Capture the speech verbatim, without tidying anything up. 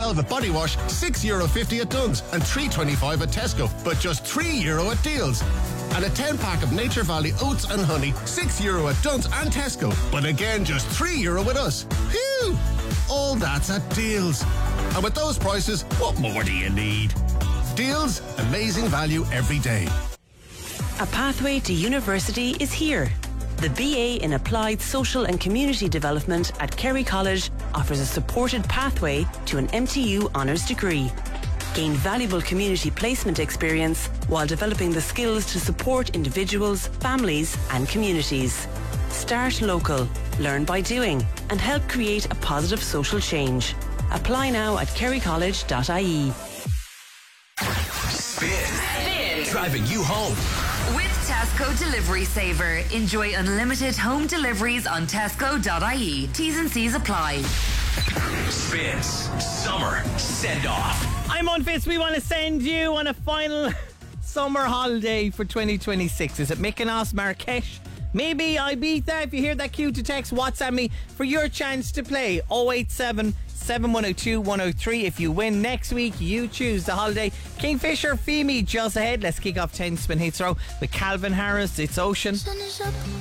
Velvet Body Wash, six euro fifty at Dunnes and three twenty-five at Tesco, but just three euro at Deals. And a ten pack of Nature Valley Oats and Honey, six euro at Dunnes and Tesco, but again just three euro with us. Phew! All that's at Deals. And with those prices, what more do you need? Deals, amazing value every day. A pathway to university is here. The B A in Applied Social and Community Development at Kerry College offers a supported pathway to an M T U honours degree. Gain valuable community placement experience while developing the skills to support individuals, families and communities. Start local, learn by doing and help create a positive social change. Apply now at kerry college dot I E. Spin. Spin. Driving you home. With Tesco Delivery Saver. Enjoy unlimited home deliveries on tesco dot I E. T's and C's apply. Spins Summer Send Off. I'm on Fitz. We want to send you on a final summer holiday for twenty twenty-six. Is it Mykonos, Marrakesh? Maybe Ibiza? If you hear that cue to text, WhatsApp me for your chance to play. oh eight seven, seven one oh two, one oh three. If you win next week, you choose the holiday. Kingfisher, Femi, just ahead. Let's kick off ten Spin Hits Row with Calvin Harris. It's Ocean.